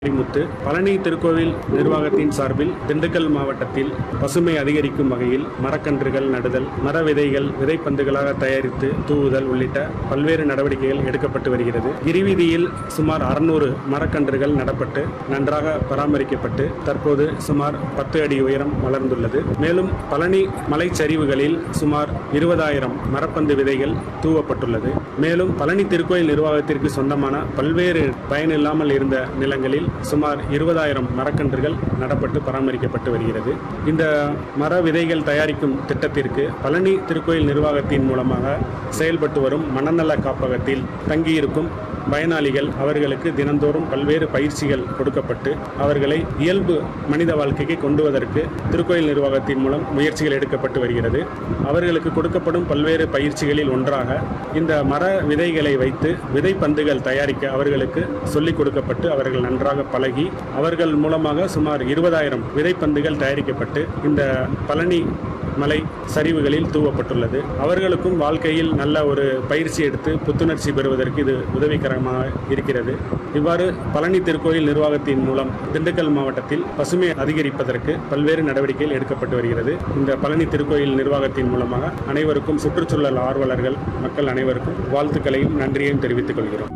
முத்து பழனி திருக்கோவில் நிர்வாகத்தின் சார்பில் திண்டுக்கல் மாவட்டத்தில் பசுமை அதிகரிக்கும் வகையில் மரக்கன்றுகள் நடுதல், மர விதைகள் விதைப்பந்துகளாக தயாரித்து தூவுதல் உள்ளிட்ட பல்வேறு நடவடிக்கைகள் எடுக்கப்பட்டு வருகிறது. கிரிவீதியில் சுமார் 600 மரக்கன்றுகள் நடப்பட்டு நன்றாக பராமரிக்கப்பட்டு தற்போது சுமார் 10 அடி உயரம் வளர்ந்துள்ளது. மேலும் பழனி மலைச்சரிவுகளில் சுமார் 20,000 மரப்பந்து விதைகள் தூவப்பட்டுள்ளது. மேலும் பழனி திருக்கோயில் நிர்வாகத்திற்கு சொந்தமான பல்வேறு பயனில்லாமல் இருந்த நிலங்களில் சுமார் 20,000 மரக்கன்றுகள் நடப்பட்டு பராமரிக்கப்பட்டு வருகிறது. இந்த மர விதைகள் தயாரிக்கும் திட்டத்திற்கு பழனி திருக்கோயில் நிர்வாகத்தின் மூலமாக செயல்பட்டு வரும் மனநல காப்பகத்தில் தங்கியிருக்கும் பயனாளிகள் அவர்களுக்கு தினந்தோறும் பல்வேறு பயிற்சிகள் கொடுக்கப்பட்டு அவர்களை இயல்பு மனித வாழ்க்கைக்கு கொண்டுவதற்கு திருக்கோயில் நிர்வாகத்தின் மூலம் முயற்சிகள் எடுக்கப்பட்டு வருகிறது. அவர்களுக்கு கொடுக்கப்படும் பல்வேறு பயிற்சிகளில் ஒன்றாக இந்த மர விதைகளை வைத்து விதைப்பந்துகள் தயாரிக்க அவர்களுக்கு சொல்லிக் கொடுக்கப்பட்டு அவர்கள் நன்றாக பழகி அவர்கள் மூலமாக சுமார் 20,000 விதைப்பந்துகள் தயாரிக்கப்பட்டு இந்த பழனி மலை சரிவுகளில் தூவப்பட்டுள்ளது. அவர்களுக்கும் வாழ்க்கையில் நல்ல ஒரு பயிற்சி எடுத்து புத்துணர்ச்சி பெறுவதற்கு இது உதவிகரமாக இருக்கிறது. இவ்வாறு பழனி திருக்கோயில் நிர்வாகத்தின் மூலம் திண்டுக்கல் மாவட்டத்தில் பசுமை அதிகரிப்பதற்கு பல்வேறு நடவடிக்கைகள் எடுக்கப்பட்டு வருகிறது. இந்த பழனி திருக்கோயில் நிர்வாகத்தின் மூலமாக அனைவருக்கும் சுற்றுச்சூழல் ஆர்வலர்கள் மக்கள் அனைவருக்கும் வாழ்த்துக்களையும் நன்றியையும் தெரிவித்துக் கொள்கிறோம்.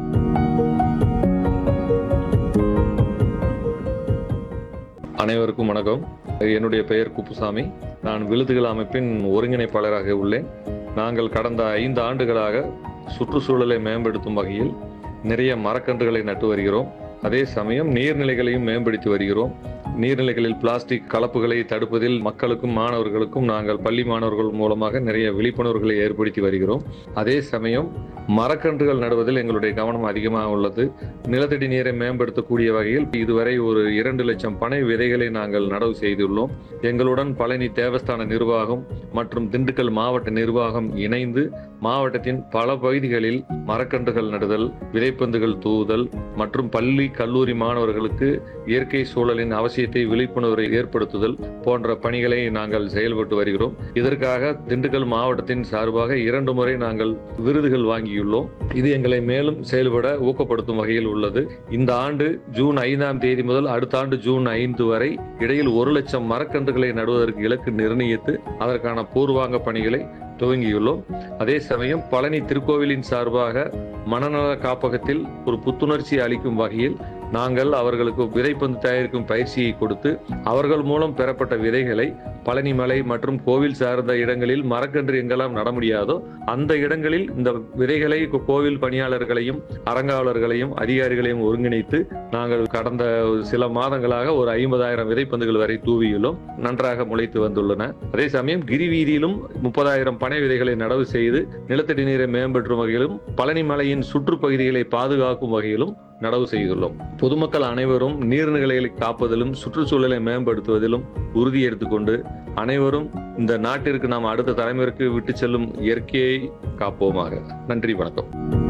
அனைவருக்கும் வணக்கம். என்னுடைய பெயர் குப்புசாமி. நான் விழுதுகள் அமைப்பின் ஒருங்கிணைப்பாளராக உள்ளேன். நாங்கள் கடந்த 5 ஆண்டுகளாக சுற்றுச்சூழலை மேம்படுத்தும் வகையில் நிறைய மரக்கன்றுகளை நட்டு வருகிறோம். அதே சமயம் நீர்நிலைகளையும் மேம்படுத்தி வருகிறோம். நீர்நிலைகளில் பிளாஸ்டிக் கலப்புகளை தடுப்பதில் மக்களுக்கும் மாணவர்களுக்கும் நாங்கள் பள்ளி மாணவர்கள் மூலமாக நிறைய விழிப்புணர்வுகளை ஏற்படுத்தி வருகிறோம். அதே சமயம் மரக்கன்றுகள் நடுவதில் எங்களுடைய கவனம் அதிகமாக உள்ளது. நிலத்தடி நீரை மேம்படுத்தக்கூடிய வகையில் இதுவரை ஒரு 2 லட்சம் பனை விதைகளை நாங்கள் நடவு செய்துள்ளோம். எங்களுடன் பழனி தேவஸ்தான நிர்வாகம் மற்றும் திண்டுக்கல் மாவட்ட நிர்வாகம் இணைந்து மாவட்டத்தின் பல பகுதிகளில் மரக்கன்றுகள் நடுதல், விதைப்பந்துகள் தூவுதல் மற்றும் பள்ளி கல்லூரி மாணவர்களுக்கு இயற்கை சூழலின் அவசியத்தை விழிப்புணர்வை ஏற்படுத்துதல் போன்ற பணிகளை நாங்கள் செயல்பட்டு வருகிறோம். இதற்காக திண்டுக்கல் மாவட்டத்தின் சார்பாக 2 முறை நாங்கள் விருதுகள் வாங்கியுள்ளோம். இது எங்களை மேலும் செயல்பட ஊக்கப்படுத்தும் வகையில் உள்ளது. இந்த ஆண்டு ஜூன் 5ஆம் தேதி முதல் அடுத்த ஆண்டு ஜூன் 5 வரை இடையில் 1 லட்சம் மரக்கன்றுகளை நடுவதற்கு இலக்கு நிர்ணயித்து அதற்கான பூர்வாங்க பணிகளை துவங்கியுள்ளோம். அதே சமயம் பழனி திருக்கோவிலின் சார்பாக மனநல காப்பகத்தில் ஒரு புத்துணர்ச்சி அளிக்கும் வகையில் நாங்கள் அவர்களுக்கு விதைப்பந்து தயாரிக்கும் பயிற்சியை கொடுத்து அவர்கள் மூலம் பெறப்பட்ட விதைகளை பழனி மலை மற்றும் கோவில் சார்ந்த இடங்களில் மரக்கன்று எங்கெல்லாம் நட முடியாதோ அந்த இடங்களில் இந்த விதைகளை கோவில் பணியாளர்களையும் அறங்காவலர்களையும் அதிகாரிகளையும் ஒருங்கிணைத்து நாங்கள் கடந்த சில மாதங்களாக ஒரு 50,000 விதைப்பந்துகள் வரை தூவியுள்ளோம். நன்றாக முளைத்து வந்துள்ளன. அதே சமயம் கிரிவீதியிலும் 30,000 பனை விதைகளை நடவு செய்து நிலத்தடி நீரை மேம்படுத்தும் வகையிலும் பழனி மலையின் சுற்றுப்பகுதிகளை பாதுகாக்கும் வகையிலும் நடவு செய்துள்ளோம். பொதுமக்கள் அனைவரும் நீர்நிலைகளை காப்பதிலும் சுற்றுச்சூழலை மேம்படுத்துவதிலும் உறுதி எடுத்துக்கொண்டு அனைவரும் இந்த நாட்டிற்கு நாம் அடுத்த தலைமுறைக்கு விட்டு செல்லும் இயற்கையை காப்போமாக. நன்றி, வணக்கம்.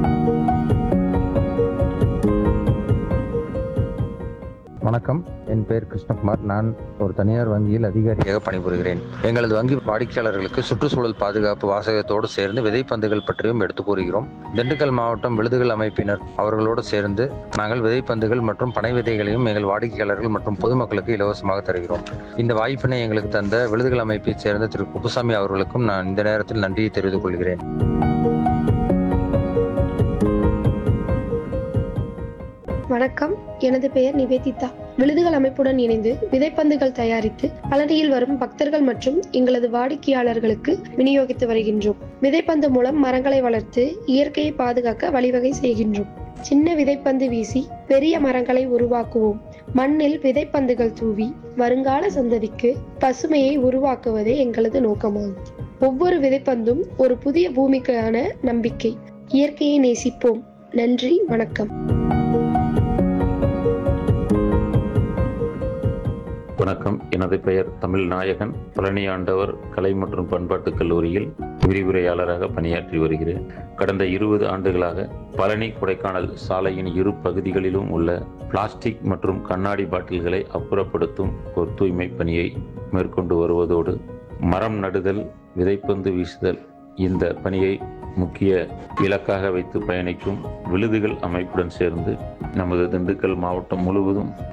வணக்கம். என் பெயர் கிருஷ்ணகுமார். நான் ஒரு தனியார் வங்கியில் அதிகாரியாக பணிபுரிகிறேன். எங்களது வங்கி வாடிக்கையாளர்களுக்கு சுற்றுச்சூழல் பாதுகாப்பு வாசகத்தோடு சேர்ந்து விதைப்பந்துகள் பற்றியும் எடுத்துக் கூறுகிறோம். திண்டுக்கல் மாவட்டம் விழுதுகள் அமைப்பினர் அவர்களோடு சேர்ந்து நாங்கள் விதைப்பந்துகள் மற்றும் பனை விதைகளையும் எங்கள் வாடிக்கையாளர்கள் மற்றும் பொதுமக்களுக்கு இலவசமாக தருகிறோம். இந்த வாய்ப்பினை எங்களுக்கு தந்த விழுதுகள் அமைப்பைச் சேர்ந்த திரு குப்புசாமி அவர்களுக்கும் நான் இந்த நேரத்தில் நன்றியை தெரிவித்துக் கொள்கிறேன். வணக்கம். எனது பெயர் நிவேதிதா. விழுதுகள் அமைப்புடன் இணைந்து விதைப்பந்துகள் தயாரித்து பழனியில் வரும் பக்தர்கள் மற்றும் எங்களது வாடிக்கையாளர்களுக்கு விநியோகித்து வருகின்றோம். விதைப்பந்து மூலம் மரங்களை வளர்த்து இயற்கையை பாதுகாக்க வழிவகை செய்கின்றோம். சின்ன விதைப்பந்து வீசி பெரிய மரங்களை உருவாக்குவோம். மண்ணில் விதைப்பந்துகள் தூவி வருங்கால சந்ததிக்கு பசுமையை உருவாக்குவதே எங்களது நோக்கமாகும். ஒவ்வொரு விதைப்பந்தும் ஒரு புதிய பூமிக்கான நம்பிக்கை. இயற்கையை நேசிப்போம். நன்றி, வணக்கம். வணக்கம். எனது பெயர் தமிழ் நாயகன். பழனி ஆண்டவர் கலை மற்றும் பண்பாட்டுக் கல்லூரியில் விரிவுரையாளராக பணியாற்றி வருகிறேன். கடந்த 20 ஆண்டுகளாக பழனி கொடைக்கானல் சாலையின் இரு பகுதிகளிலும் உள்ள பிளாஸ்டிக் மற்றும் கண்ணாடி பாட்டில்களை அப்புறப்படுத்தும் ஒரு தூய்மை பணியை மேற்கொண்டு வருவதோடு மரம் நடுதல், விதைப்பந்து வீசுதல் இந்த பணியை முக்கிய இலக்காக வைத்து பயணிக்கும் விழுதுகள் அமைப்புடன் சேர்ந்து நமது திண்டுக்கல் மாவட்டம் முழுவதும்